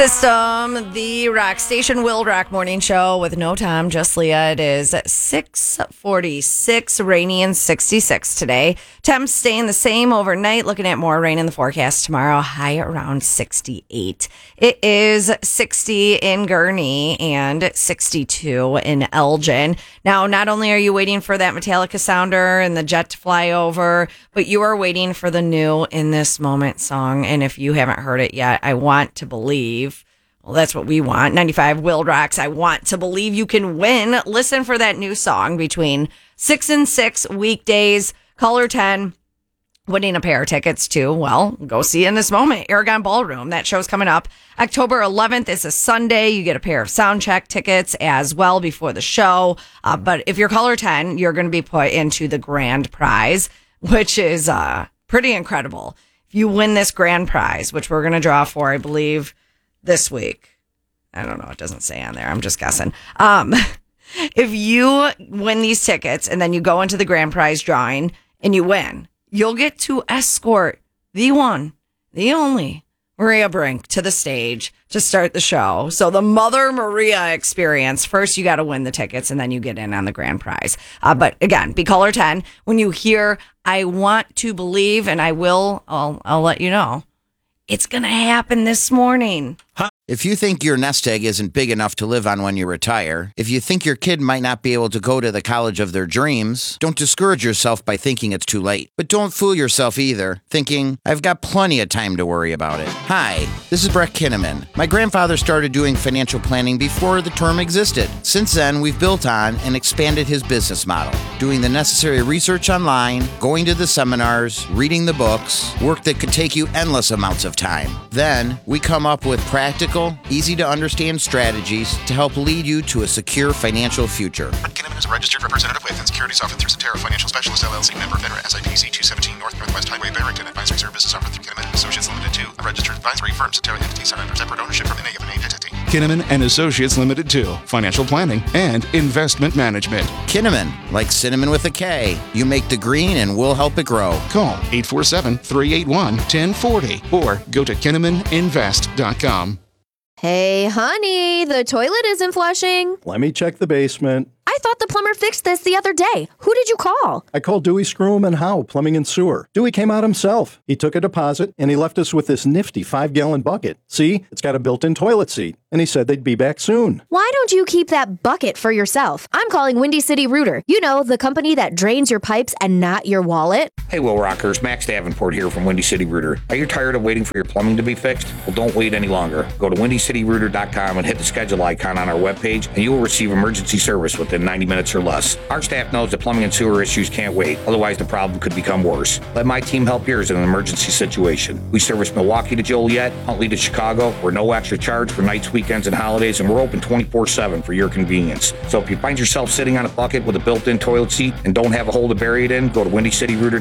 System, the rock station, Will Rock Morning Show with no Tom, just Leah. It is 6:46, rainy and 66 today. Temps staying the same overnight. Looking at more rain in the forecast tomorrow. High around 68. It is 60 in Gurnee and 62 in Elgin. Now, not only are you waiting for that Metallica sounder and the jet to fly over, but you are waiting for the new In This Moment song. And if you haven't heard it yet, I want to believe. Well, that's what we want. 95 Will Rocks. I want to believe you can win. Listen for that new song between 6 and 6 weekdays. Caller 10. Winning a pair of tickets to, well, go see In This Moment, Aragon Ballroom. That show's coming up. October 11th is a Sunday. You get a pair of Soundcheck tickets as well before the show. But if you're caller 10, you're going to be put into the grand prize, which is pretty incredible. If you win this grand prize, which we're going to draw for, I believe, this week. I don't know. It doesn't say on there. I'm just guessing. If you win these tickets and then you go into the grand prize drawing and you win, you'll get to escort the one, the only Maria Brink to the stage to start the show. So the Mother Maria experience. First, you got to win the tickets and then you get in on the grand prize. But again, be caller 10. When you hear, I want to believe, and I will, I'll let you know. It's going to happen this morning. If you think your nest egg isn't big enough to live on when you retire, if you think your kid might not be able to go to the college of their dreams, don't discourage yourself by thinking it's too late. But don't fool yourself either, thinking, I've got plenty of time to worry about it. Hi, this is Brett Kinnaman. My grandfather started doing financial planning before the term existed. Since then, we've built on and expanded his business model, doing the necessary research online, going to the seminars, reading the books, work that could take you endless amounts of time. Then, we come up with practical, easy-to-understand strategies to help lead you to a secure financial future. Brett Kinnaman is a registered representative with and securities offered through Cetera Financial Specialist LLC, member FINRA, SIPC 217 Northwest Highway, Barrington. Advisory services offered through Kinnaman & Associates Limited 2, a registered advisory firm. Cetera entities are under separate ownership from any of the named entity. Kinnaman & Associates Limited 2, financial planning and investment management. Kinnaman, like cinnamon with a K. You make the green and we'll help it grow. Call 847-381-1040 or go to KinnamanInvest.com. Hey, honey, the toilet isn't flushing. Let me check the basement. I thought the plumber fixed this the other day. Who did you call? I called Dewey Scroom and Howe, Plumbing and Sewer. Dewey came out himself. He took a deposit, and he left us with this nifty 5-gallon bucket. See, it's got a built-in toilet seat. And he said they'd be back soon. Why don't you keep that bucket for yourself? I'm calling Windy City Rooter. You know, the company that drains your pipes and not your wallet. Hey, Will Rockers, Max Davenport here from Windy City Rooter. Are you tired of waiting for your plumbing to be fixed? Well, don't wait any longer. Go to windycityrooter.com and hit the schedule icon on our webpage, and you will receive emergency service within 90 minutes or less. Our staff knows that plumbing and sewer issues can't wait. Otherwise, the problem could become worse. Let my team help yours in an emergency situation. We service Milwaukee to Joliet, Huntley to Chicago. We're no extra charge for nights, weekends, and holidays, and we're open 24/7 for your convenience. So if you find yourself sitting on a bucket with a built-in toilet seat and don't have a hole to bury it in, go to windycityrooter.com